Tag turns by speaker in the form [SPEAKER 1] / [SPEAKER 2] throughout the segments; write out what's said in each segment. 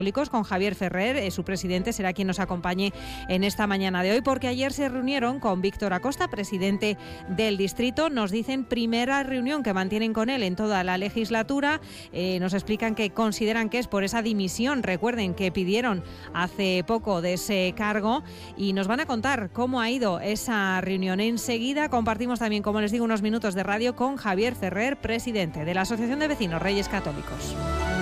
[SPEAKER 1] con Javier Ferrer, su presidente, será quien nos acompañe en esta mañana de hoy, porque ayer se reunieron con Víctor Acosta, presidente del distrito. Nos dicen primera reunión que mantienen con él en toda la legislatura. Nos explican que consideran que es por esa dimisión, recuerden, que pidieron hace poco de ese cargo, y nos van a contar cómo ha ido esa reunión. Enseguida compartimos también, como les digo, unos minutos de radio con Javier Ferrer, presidente de la Asociación de Vecinos Reyes Católicos.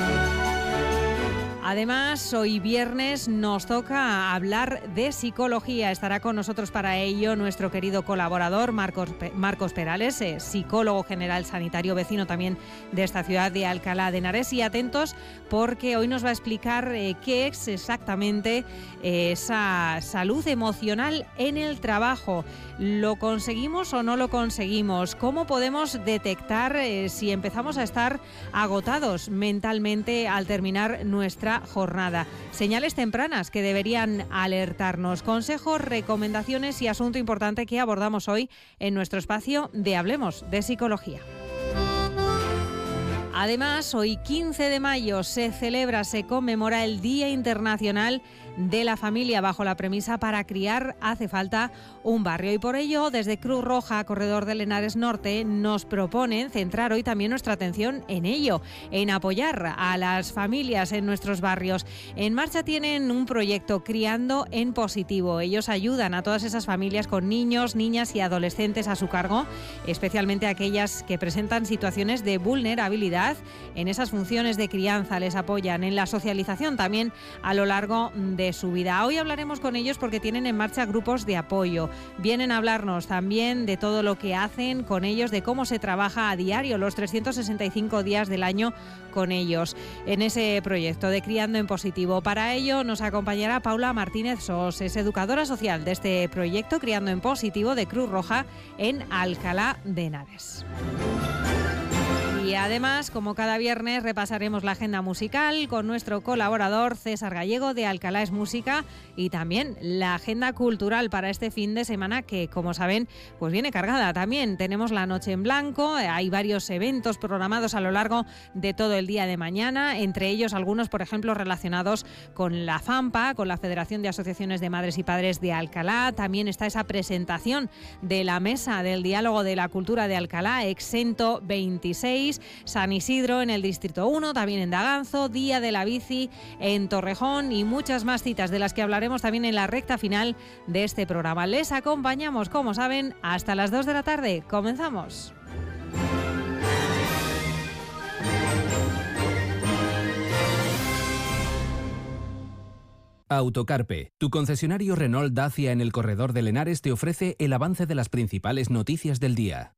[SPEAKER 1] Además, hoy viernes nos toca hablar de psicología. Estará con nosotros para ello nuestro querido colaborador Marcos Perales, psicólogo general sanitario, vecino también de esta ciudad de Alcalá de Henares. Y atentos, porque hoy nos va a explicar qué es exactamente esa salud emocional en el trabajo. ¿Lo conseguimos o no lo conseguimos? ¿Cómo podemos detectar si empezamos a estar agotados mentalmente al terminar nuestra jornada? Señales tempranas que deberían alertarnos. Consejos, recomendaciones y asunto importante que abordamos hoy en nuestro espacio de Hablemos de Psicología. Además, hoy 15 de mayo se conmemora el Día Internacional de la Familia, bajo la premisa: para criar hace falta un barrio. Y por ello, desde Cruz Roja, Corredor del Henares Norte, nos proponen centrar hoy también nuestra atención en ello, en apoyar a las familias en nuestros barrios. En marcha tienen un proyecto, Criando en Positivo. Ellos ayudan a todas esas familias con niños, niñas y adolescentes a su cargo, especialmente aquellas que presentan situaciones de vulnerabilidad en esas funciones de crianza. Les apoyan en la socialización también a lo largo de su vida. Hoy hablaremos con ellos porque tienen en marcha grupos de apoyo. Vienen a hablarnos también de todo lo que hacen con ellos, de cómo se trabaja a diario los 365 días del año con ellos en ese proyecto de Criando en Positivo. Para ello nos acompañará Paula Martínez Sos, es educadora social de este proyecto Criando en Positivo de Cruz Roja en Alcalá de Henares. Y además, como cada viernes, repasaremos la agenda musical con nuestro colaborador César Gallego de Alcalá es Música, y también la agenda cultural para este fin de semana, que, como saben, pues viene cargada. También tenemos la Noche en Blanco, hay varios eventos programados a lo largo de todo el día de mañana, entre ellos algunos, por ejemplo, relacionados con la FAMPA, con la Federación de Asociaciones de Madres y Padres de Alcalá. También está esa presentación de la Mesa del Diálogo de la Cultura de Alcalá, Exento 26, San Isidro en el Distrito 1, también en Daganzo, Día de la Bici en Torrejón y muchas más citas de las que hablaremos también en la recta final de este programa. Les acompañamos, como saben, hasta las 2 de la tarde. Comenzamos.
[SPEAKER 2] Autocarpe, tu concesionario Renault Dacia en el Corredor del Henares, te ofrece el avance de las principales noticias del día.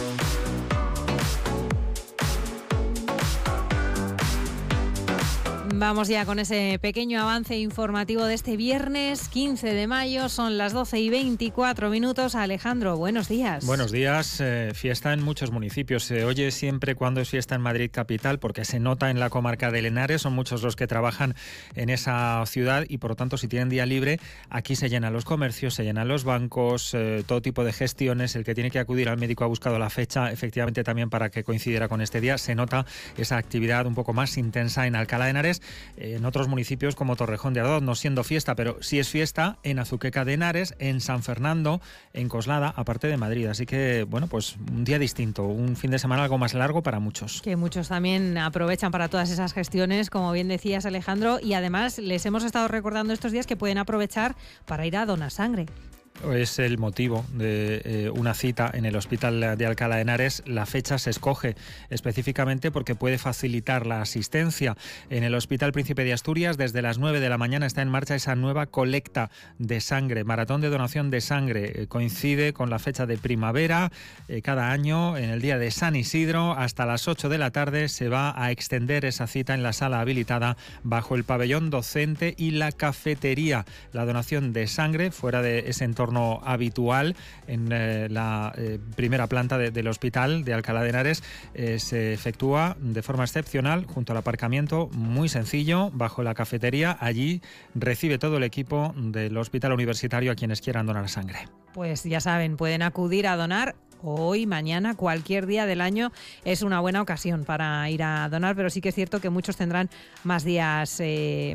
[SPEAKER 1] Vamos ya con ese pequeño avance informativo de este viernes 15 de mayo. Son las 12:24. Alejandro, buenos días.
[SPEAKER 3] Buenos días. Fiesta en muchos municipios. Se oye siempre cuando es fiesta en Madrid capital, porque se nota en la comarca del Henares. Son muchos los que trabajan en esa ciudad y, por lo tanto, si tienen día libre, aquí se llenan los comercios, se llenan los bancos, todo tipo de gestiones. El que tiene que acudir al médico ha buscado la fecha, efectivamente, también para que coincidiera con este día. Se nota esa actividad un poco más intensa en Alcalá de Henares. En otros municipios como Torrejón de Ardoz, no siendo fiesta, pero sí es fiesta en Azuqueca de Henares, en San Fernando, en Coslada, aparte de Madrid. Así que, bueno, pues un día distinto, un fin de semana algo más largo para muchos. Que muchos también aprovechan para todas esas gestiones, como bien decías, Alejandro, y además les hemos estado recordando estos días que pueden aprovechar para ir a donar sangre. Es el motivo de una cita en el Hospital de Alcalá de Henares. La fecha se escoge específicamente porque puede facilitar la asistencia. En el Hospital Príncipe de Asturias, desde las 9 de la mañana está en marcha esa nueva colecta de sangre, maratón de donación de sangre. Coincide con la fecha de primavera. Cada año, en el día de San Isidro, hasta las 8 de la tarde, se va a extender esa cita en la sala habilitada bajo el pabellón docente y la cafetería. La donación de sangre fuera de ese entorno habitual en la primera planta del Hospital de Alcalá de Henares se efectúa de forma excepcional junto al aparcamiento, muy sencillo, bajo la cafetería. Allí recibe todo el equipo del Hospital Universitario a quienes quieran donar sangre. Pues ya saben, pueden acudir a donar hoy, mañana, cualquier día del año es una buena ocasión para ir a donar, pero sí que es cierto que muchos tendrán más días